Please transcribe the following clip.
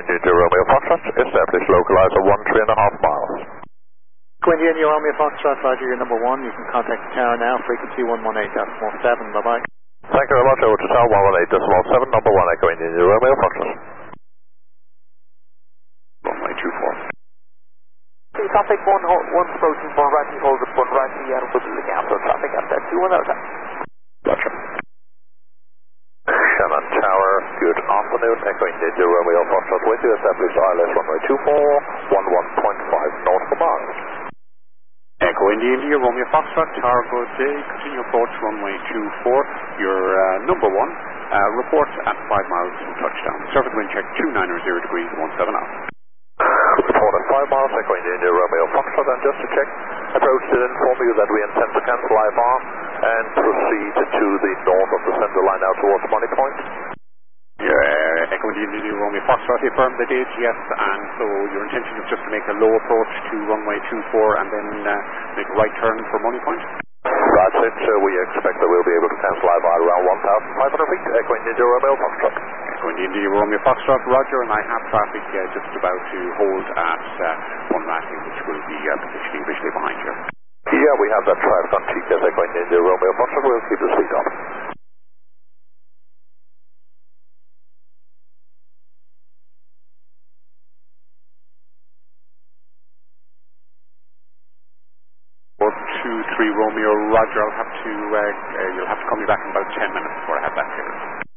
India Romeo Foxtrot, establish localizer 13.5 miles. Echo India Romeo Foxtrot, Roger, you're number 1. You can contact the tower now, frequency 118.7, bye-bye. Thank you very much, over to tower 118.7, number 1, Echo India Romeo Foxtrot. Runway 24. Traffic 1 approaching 1 right, hold up 1 right, and we'll be looking after traffic at that 2 1 out. Gotcha. Shannon Tower, good afternoon, Echo India Romeo Foxtrot with you, establish ILS runway 24, 11.5 nautical miles. Echo India Romeo Foxtrot, Tower, good day, continue approach runway 24, your number 1, report at 5 miles from touchdown. Surface wind check 290 degrees 17 knots. Report at 5 miles, Echo India Romeo Foxtrot, and just to check, approach did inform you that we intend to cancel IFR and proceed to the north of the center line out towards Money Point. Yeah, Echo India Romeo Foxtrot, affirm the date, yes, and so your intention is just to make a low approach to runway 24 and then make a right turn for Money Point? That's it, we expect that we'll be able to cancel IFR around 1,500 feet, Echo India Romeo Foxtrot. Echo India Romeo Foxtrot, Roger, and I have traffic just about to hold at one Ratty, which will be positioning visually behind you. Yeah, we have that traffic on TCAS Echo India Romeo Foxtrot, we'll keep the speed up. Romeo, Roger, you'll have to call me back in about 10 minutes before I have that cleared.